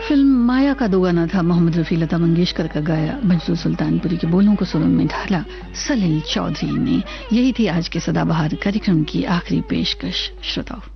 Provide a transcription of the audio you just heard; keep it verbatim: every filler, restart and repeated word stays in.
Film माया का दो गाना था। मोहम्मद रफी, लता मंगेशकर का गाया, मंजूर सुल्तानपुरी के बोलों को सुरों में ढाला सलील चौधरी ने। यही थी आज के सदाबहार कार्यक्रम की आखिरी पेशकश। श्रोताओं,